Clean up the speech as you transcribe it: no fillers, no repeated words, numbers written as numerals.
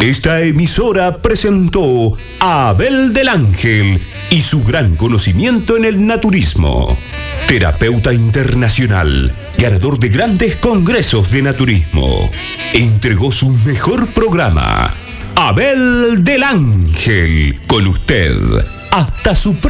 Esta emisora presentó a Abel del Ángel y su gran conocimiento en el naturismo. Terapeuta internacional, ganador de grandes congresos de naturismo. Entregó su mejor programa. Abel del Ángel, con usted. Hasta su próxima.